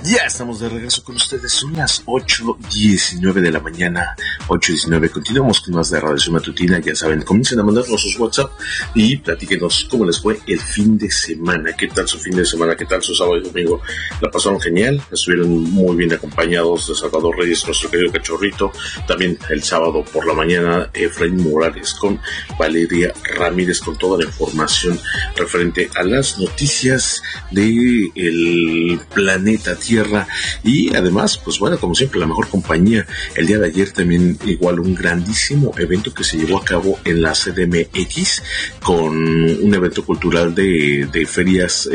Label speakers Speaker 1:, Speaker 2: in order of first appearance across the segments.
Speaker 1: Ya estamos de regreso con ustedes, son las 8:19 de la mañana, 8:19, continuamos con más de Radio Matutina. Ya saben, comiencen a mandarnos sus WhatsApp y platíquenos cómo les fue el fin de semana, qué tal su fin de semana, qué tal su sábado y domingo. La pasaron genial, estuvieron muy bien acompañados de Salvador Reyes, nuestro querido cachorrito. También el sábado por la mañana, Efraín Morales con Valeria Ramírez con toda la información referente a las noticias del planeta Tierra. Y además, pues bueno, como siempre, la mejor compañía. El día de ayer también igual un grandísimo evento que se llevó a cabo en la CDMX con un evento cultural de ferias,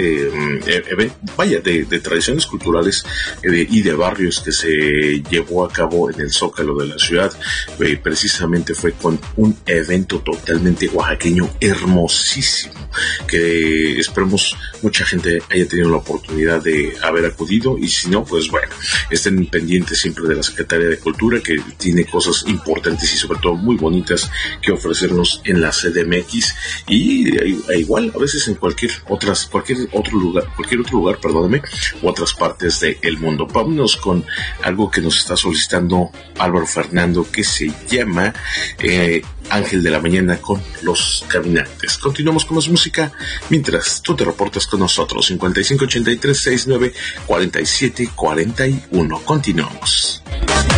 Speaker 1: de tradiciones culturales y de barrios que se llevó a cabo en el Zócalo de la ciudad. Precisamente fue con un evento totalmente oaxaqueño hermosísimo, que esperemos mucha gente haya tenido la oportunidad de haber acudido, y si no, pues bueno, estén pendientes siempre de la Secretaría de Cultura, que tiene cosas importantes y sobre todo muy bonitas que ofrecernos en la CDMX, y igual a veces en cualquier otro lugar, u otras partes del mundo. Vámonos con algo que nos está solicitando Álvaro Fernando, que se llama Ángel de la Mañana con Los Caminantes. Continuamos con más música mientras tú te reportas con nosotros. 5583694741. Continuamos.